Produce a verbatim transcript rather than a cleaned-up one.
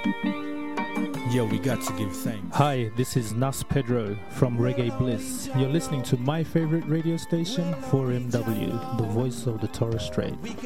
Yeah, we got to give thanks. Hi, this is Nas Pedro from Reggae Bliss. You're listening to my favorite radio station, four M W, the voice of the Torres Strait.